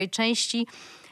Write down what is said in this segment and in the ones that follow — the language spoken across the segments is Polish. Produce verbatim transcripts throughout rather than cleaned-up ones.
części.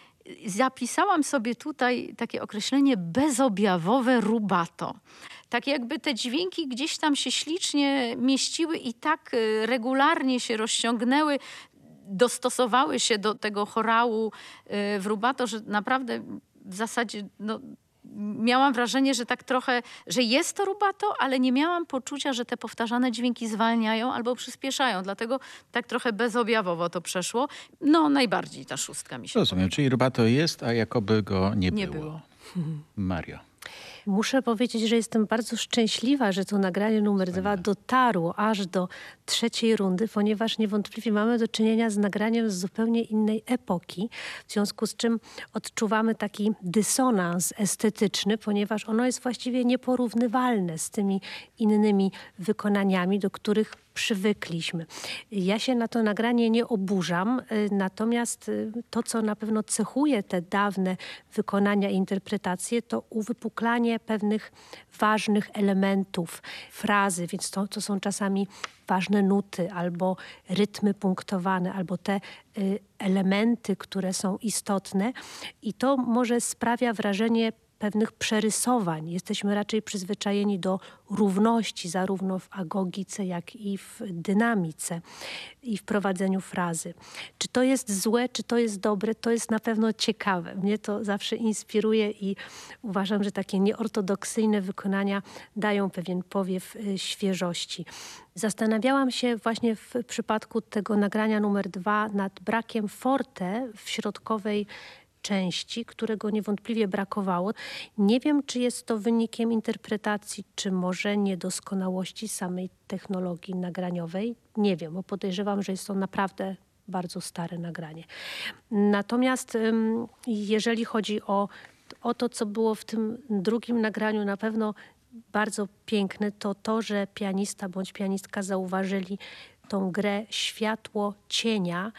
Zapisałam sobie tutaj takie określenie bezobjawowe rubato. Tak jakby te dźwięki gdzieś tam się ślicznie mieściły i tak regularnie się rozciągnęły, dostosowały się do tego chorału w rubato, że naprawdę w zasadzie no, miałam wrażenie, że tak trochę, że jest to rubato, ale nie miałam poczucia, że te powtarzane dźwięki zwalniają albo przyspieszają. Dlatego tak trochę bezobjawowo to przeszło. No najbardziej ta szóstka mi się Rozumiem, podoba. czyli rubato jest, a jakoby go nie, Nie było. było. Mario. Muszę powiedzieć, że jestem bardzo szczęśliwa, że to nagranie numer dwa dotarło aż do trzeciej rundy, ponieważ niewątpliwie mamy do czynienia z nagraniem z zupełnie innej epoki, w związku z czym odczuwamy taki dysonans estetyczny, ponieważ ono jest właściwie nieporównywalne z tymi innymi wykonaniami, do których przywykliśmy. Ja się na to nagranie nie oburzam, natomiast to, co na pewno cechuje te dawne wykonania i interpretacje, to uwypuklanie pewnych ważnych elementów frazy, więc to, to są czasami ważne nuty albo rytmy punktowane, albo te y, elementy, które są istotne i to może sprawia wrażenie pewnych przerysowań. Jesteśmy raczej przyzwyczajeni do równości, zarówno w agogice, jak i w dynamice i w prowadzeniu frazy. Czy to jest złe, czy to jest dobre, to jest na pewno ciekawe. Mnie to zawsze inspiruje i uważam, że takie nieortodoksyjne wykonania dają pewien powiew świeżości. Zastanawiałam się właśnie w przypadku tego nagrania numer dwa nad brakiem forte w środkowej części, którego niewątpliwie brakowało. Nie wiem, czy jest to wynikiem interpretacji, czy może niedoskonałości samej technologii nagraniowej. Nie wiem, bo podejrzewam, że jest to naprawdę bardzo stare nagranie. Natomiast jeżeli chodzi o, o to, co było w tym drugim nagraniu, na pewno bardzo piękne, to to, że pianista bądź pianistka zauważyli tą grę światło-cienia,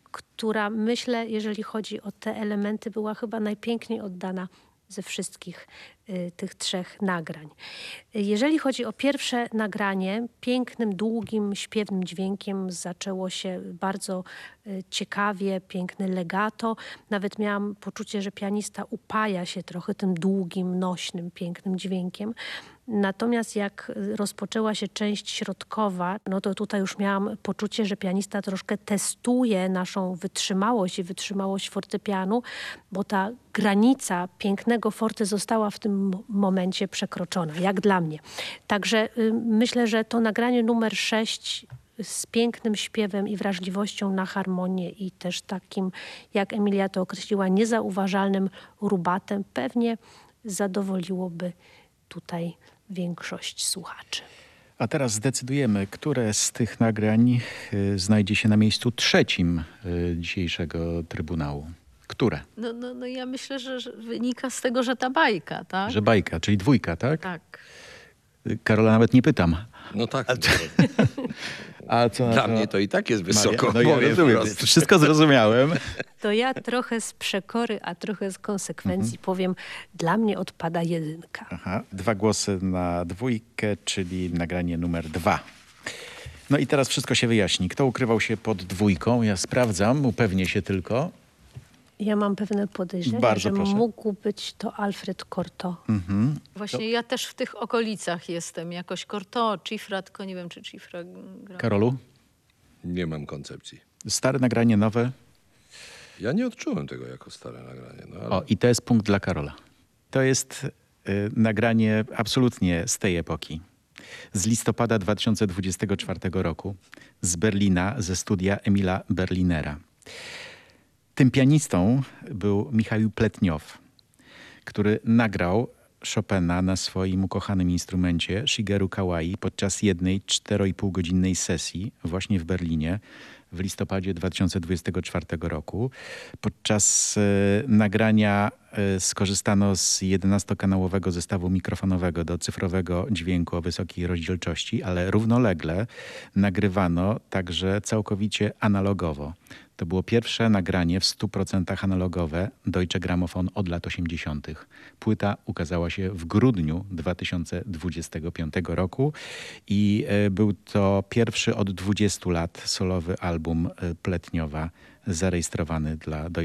która myślę, jeżeli chodzi o te elementy, była chyba najpiękniej oddana ze wszystkich y, tych trzech nagrań. Jeżeli chodzi o pierwsze nagranie, pięknym, długim, śpiewnym dźwiękiem zaczęło się bardzo y, ciekawie, piękne legato. Nawet miałam poczucie, że pianista upaja się trochę tym długim, nośnym, pięknym dźwiękiem. Natomiast jak rozpoczęła się część środkowa, no to tutaj już miałam poczucie, że pianista troszkę testuje naszą wytrzymałość i wytrzymałość fortepianu, bo ta granica pięknego forte została w tym momencie przekroczona, jak dla mnie. Także y, myślę, że to nagranie numer sześć z pięknym śpiewem i wrażliwością na harmonię i też takim, jak Emilia to określiła, niezauważalnym rubatem pewnie zadowoliłoby tutaj większość słuchaczy. A teraz zdecydujemy, które z tych nagrań y, znajdzie się na miejscu trzecim y, dzisiejszego Trybunału. Które? No, no, no ja myślę, że, że wynika z tego, że ta bajka, tak? Że bajka, czyli dwójka, tak? Tak. Karola nawet nie pytam. No tak. A, a co na Dla to? mnie to i tak jest wysoko. Maria, no ja powiem rozumiem, wprost. wszystko zrozumiałem. To ja trochę z przekory, a trochę z konsekwencji mhm. powiem, dla mnie odpada jedynka. Aha, dwa głosy na dwójkę, czyli nagranie numer dwa. No i teraz wszystko się wyjaśni. Kto ukrywał się pod dwójką? Ja sprawdzam, upewnię się tylko. Ja mam pewne podejrzenie, Bardzo że proszę. mógł być to Alfred Cortot. Mhm. Właśnie ja też w tych okolicach jestem. Jakoś Cortot, Cifra, tylko nie wiem, czy Cifra gra. Karolu? Nie mam koncepcji. Stare nagranie, nowe? Ja nie odczułem tego jako stare nagranie. No, ale... O, i to jest punkt dla Karola. To jest y, nagranie absolutnie z tej epoki. Z listopada dwa tysiące dwudziestego czwartego roku. Z Berlina, ze studia Emila Berlinera. Tym pianistą był Michał Pletniow, który nagrał Chopina na swoim ukochanym instrumencie Shigeru Kawai podczas jednej cztero i pół godzinnej sesji właśnie w Berlinie w listopadzie dwa tysiące dwudziestego czwartego roku. Podczas e, nagrania e, skorzystano z jedenastokanałowego zestawu mikrofonowego do cyfrowego dźwięku o wysokiej rozdzielczości, ale równolegle nagrywano także całkowicie analogowo. To było pierwsze nagranie w stu procentach analogowe Deutsche Grammophon od lat osiemdziesiątych. Płyta ukazała się w grudniu dwa tysiące dwudziestego piątego roku i e, był to pierwszy od dwudziestu lat solowy album e, Pletniowa zarejestrowany dla Deutsche